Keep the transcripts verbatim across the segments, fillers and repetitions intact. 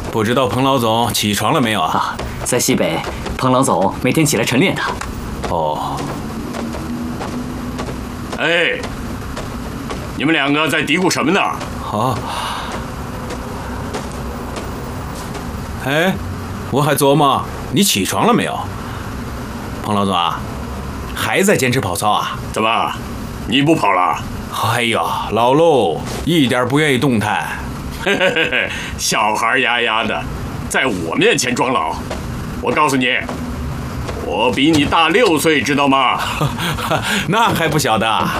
不知道彭老总起床了没有啊？ 啊，在西北，彭老总每天起来晨练的。 哦。 哎，你们两个在嘀咕什么呢？ 好。哎，我还琢磨你起床了没有？彭老总啊，还在坚持跑操啊？ 怎么，你不跑了？ 哎呀，老喽，一点不愿意动弹。 嘿嘿嘿嘿，小孩丫丫的，在我面前装老。我告诉你，我比你大六岁，知道吗？ 那还不晓得。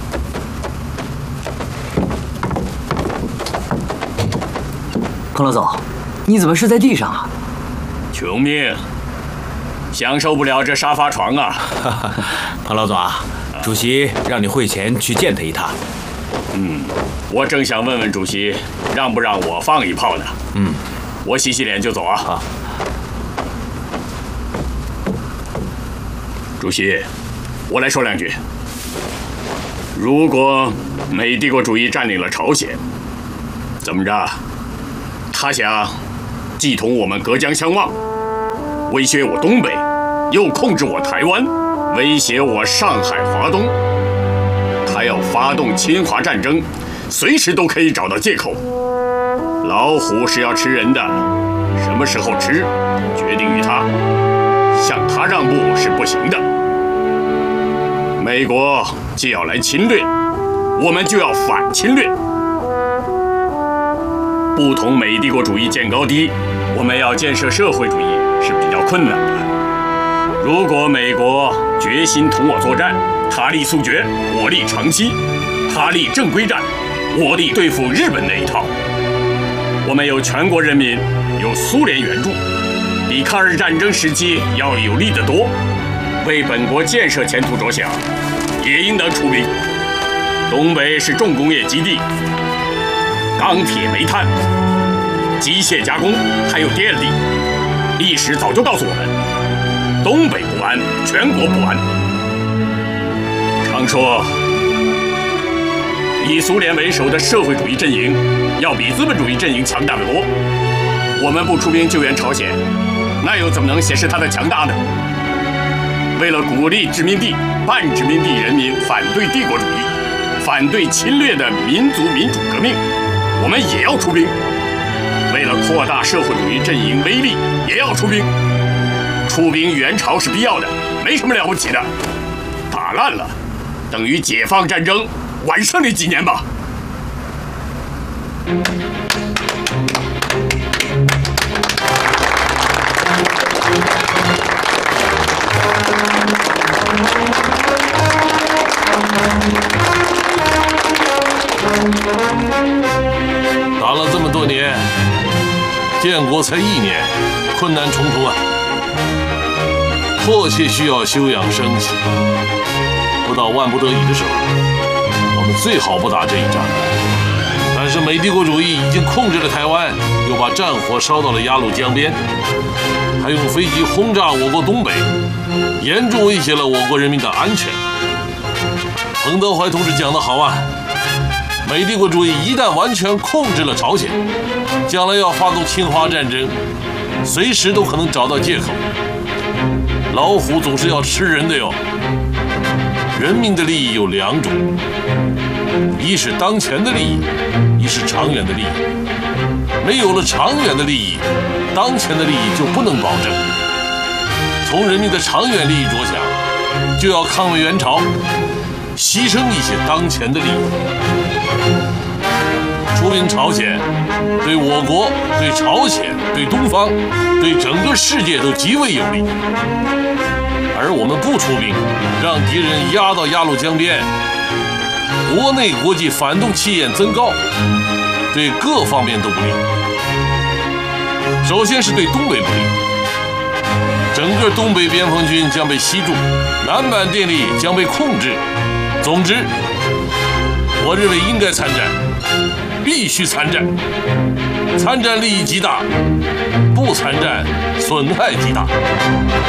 彭老总，你怎么睡在地上啊？ 穷命，享受不了这沙发床啊。 彭老总啊，主席让你会前去见他一趟。 嗯，我正想问问主席，让不让我放一炮呢？ 嗯， 我洗洗脸就走啊。 好。 主席，我来说两句。如果美帝国主义占领了朝鲜，怎么着？他想既同我们隔江相望，威胁我东北，又控制我台湾，威胁我上海、华东。他要发动侵华战争，随时都可以找到借口。老虎是要吃人的，什么时候吃，决定于他。向他让步是不行的。美国既要来侵略，我们就要反侵略。不同美帝国主义见高低，我们要建设社会主义是比较困难的。如果美国决心同我作战，他立速决，我立长期；他立正规战，我立对付日本那一套。我们有全国人民，有苏联援助，比抗日战争时期要有利得多。为本国建设前途着想，也应当出兵。东北是重工业基地，钢铁、煤炭、机械加工，还有电力。历史早就告诉我们，东北不安，全国不安。常说，以苏联为首的社会主义阵营要比资本主义阵营强大得多。我们不出兵救援朝鲜，那又怎么能显示它的强大呢？为了鼓励殖民地、半殖民地人民反对帝国主义，反对侵略的民族民主革命，我们也要出兵。为了扩大社会主义阵营威力，也要出兵。出兵援朝是必要的，没什么了不起的。打烂了，等于解放战争晚胜利几年吧。 打了这么多年，建国才一年，困难重重啊，迫切需要休养生息。不到万不得已的时候，我们最好不打这一仗。但是美帝国主义已经控制了台湾，又把战火烧到了鸭绿江边，还用飞机轰炸我国东北，严重威胁了我国人民的安全。彭德怀同志讲得好啊，美帝国主义一旦完全控制了朝鲜，将来要发动侵华战争，随时都可能找到借口。老虎总是要吃人的哟。人民的利益有两种，一是当前的利益，一是长远的利益。没有了长远的利益，当前的利益就不能保证。从人民的长远利益着想，就要抗美援朝，牺牲一些当前的利益。出兵朝鲜，对我国、对朝鲜、对东方、对整个世界都极为有利。而我们不出兵，让敌人压到鸭绿江边，国内国际反动气焰增高，对各方面都不利。首先是对东北不利，整个东北边防军将被吸住，南满电力将被控制。总之，我认为应该参战，必须参战。参战利益极大，不参战损害极大。